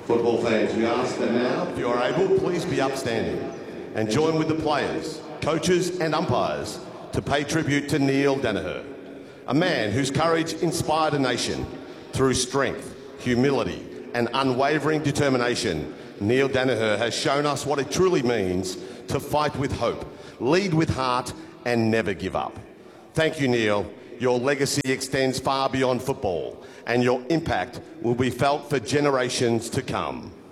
Football fans, we ask that now, If you are able, please be upstanding and join with the players, coaches and umpires to pay tribute to Neil Daniher, a man whose courage inspired a nation. Through strength, humility and unwavering determination, Neil Daniher has shown us what it truly means to fight with hope, lead with heart and never give up. Thank you, Neil. Your legacy extends far beyond football and your impact will be felt for generations to come.